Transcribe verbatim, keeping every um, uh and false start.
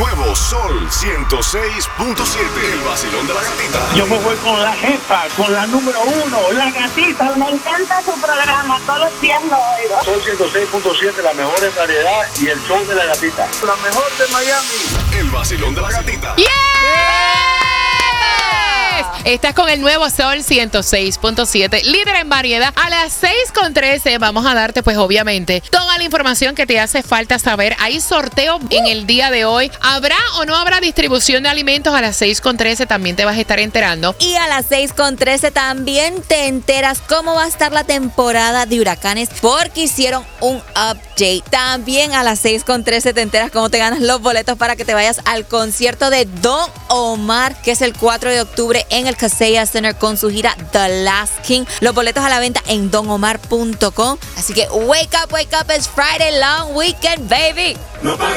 Nuevo Sol ciento seis punto siete. El vacilón de la gatita. Yo me voy con la jefa, con la número uno, la gatita. Me encanta su programa, todos los días lo oigo. Sol ciento seis punto siete, la mejor en variedad y el show de la gatita. La mejor de Miami. El vacilón de la gatita. ¡Yes! Estás con el Nuevo Sol ciento seis punto siete, líder en variedad. A las seis con trece vamos a darte, pues obviamente, toda la información que te hace falta saber. Hay sorteo en el día de hoy. ¿Habrá o no habrá distribución de alimentos? A las seis con trece también te vas a estar enterando. Y a las seis con trece también te enteras cómo va a estar la temporada de huracanes porque hicieron un update. También a las seis con trece te enteras cómo te ganas los boletos para que te vayas al concierto de Don Omar, que es el cuatro de octubre en el Kaseya Center con su gira The Last King. Los boletos a la venta en don omar punto com. Así que wake up, wake up, it's Friday long weekend, baby. No pagues